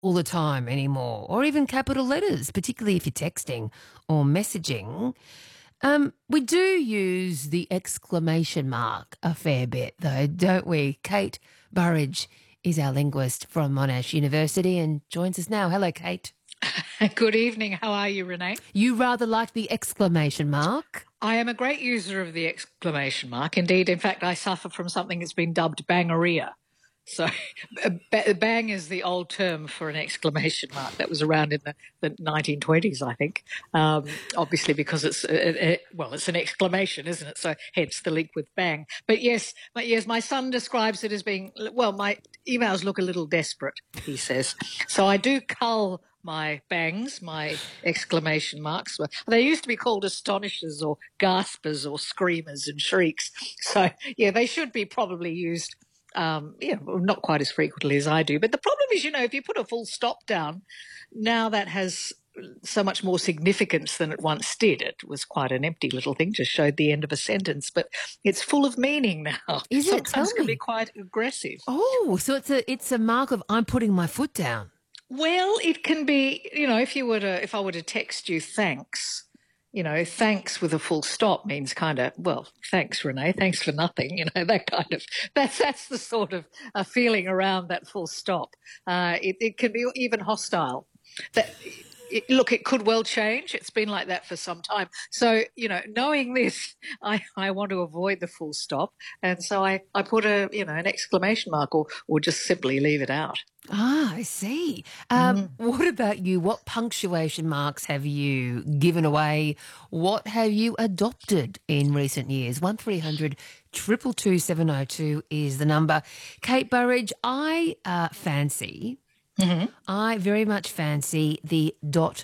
all the time anymore, or even capital letters, particularly if you're texting or messaging. We do use the exclamation mark a fair bit, though, don't we? Kate Burridge is our linguist from Monash University and joins us now. Hello, Kate. Good evening. How are you, Renee? You rather like the exclamation mark? I am a great user of the exclamation mark. Indeed, in fact, I suffer from something that's been dubbed bangeria. So, bang is the old term for an exclamation mark that was around in the 1920s, I think. Obviously, because it's an exclamation, isn't it? So, hence the link with bang. But yes, my son describes it as being, well, my emails look a little desperate, he says. So I do cull my bangs, my exclamation marks. They used to be called astonishers or gaspers or screamers and shrieks. So, yeah, they should be probably used not quite as frequently as I do. But the problem is, if you put a full stop down, now that has so much more significance than it once did. It was quite an empty little thing, just showed the end of a sentence, but it's full of meaning now. Is it? Tell Sometimes can me. be quite aggressive. Oh, so it's a mark of I'm putting my foot down. Well, it can be, if I were to text you thanks, thanks with a full stop means kind of, well, thanks, Renee, thanks for nothing, that kind of, that's the sort of feeling around that full stop. It can be even hostile. Look, it could well change. It's been like that for some time. So, knowing this, I want to avoid the full stop. And so I put an exclamation mark or just simply leave it out. Ah, I see. What about you? What punctuation marks have you given away? What have you adopted in recent years? 1300 222 702 is the number. Kate Burridge, I very much fancy the ...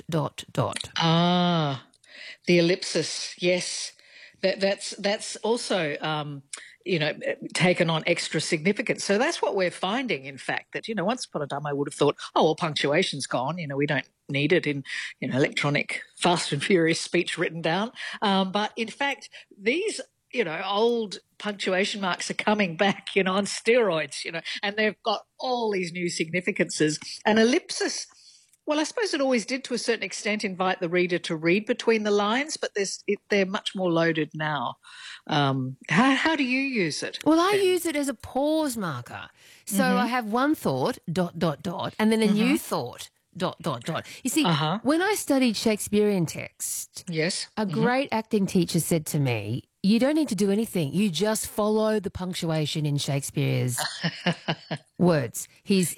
Ah, the ellipsis. Yes, that's also taken on extra significance. So that's what we're finding. In fact, that once upon a time I would have thought, oh well, punctuation's gone. We don't need it in electronic fast and furious speech written down. But in fact, these old punctuation marks are coming back, on steroids, and they've got all these new significances. And ellipsis, well, I suppose it always did to a certain extent invite the reader to read between the lines, but they're much more loaded now. How do you use it? Well, I use it as a pause marker. So I have one thought, ... and then a new thought, ... You see, when I studied Shakespearean text, Yes. a great acting teacher said to me, you don't need to do anything. You just follow the punctuation in Shakespeare's words.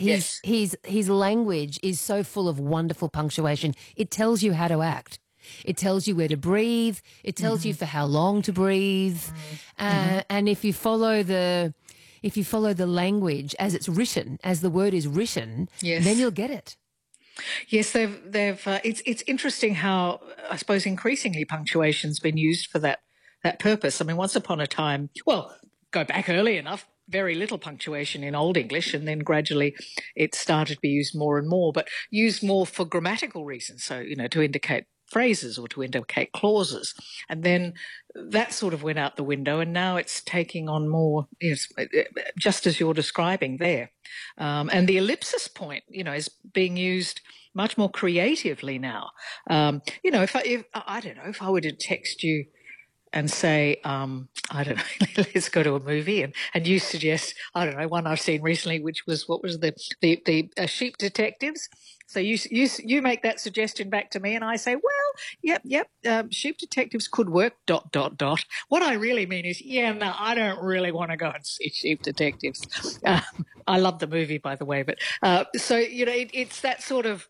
His language is so full of wonderful punctuation. It tells you how to act. It tells you where to breathe. It tells you for how long to breathe. And if you follow the language as it's written, as the word is written, then you'll get it. Yes, it's interesting how I suppose increasingly punctuation's been used for that purpose. I mean, once upon a time, well, go back early enough, very little punctuation in Old English, and then gradually it started to be used more and more, but used more for grammatical reasons. So, to indicate phrases or to indicate clauses. And then that sort of went out the window, and now it's taking on more, just as you're describing there. And the ellipsis point, is being used much more creatively now. If I don't know, if I were to text you and say, I don't know, let's go to a movie, and you suggest, I don't know, one I've seen recently, which was, what was the Sheep Detectives. So you make that suggestion back to me, and I say, well, yep, Sheep Detectives could work, ... What I really mean is, no, I don't really want to go and see Sheep Detectives. I love the movie, by the way, but so, it's that sort of,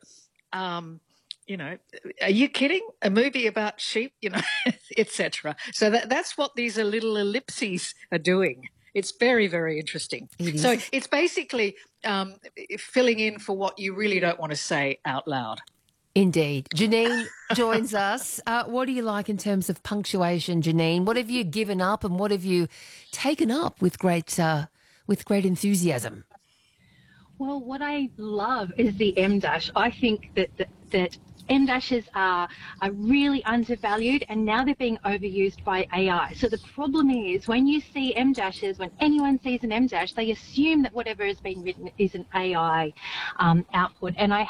are you kidding? A movie about sheep, etc. So that's what these little ellipses are doing. It's very, very interesting. So it's basically filling in for what you really don't want to say out loud. Indeed. Janine joins us. What do you like in terms of punctuation, Janine? What have you given up and what have you taken up with great enthusiasm? Well, what I love is the M dash. I think that M dashes are really undervalued, and now they're being overused by AI. So the problem is when you see M dashes, when anyone sees an M dash, they assume that whatever has been written is an AI output. And I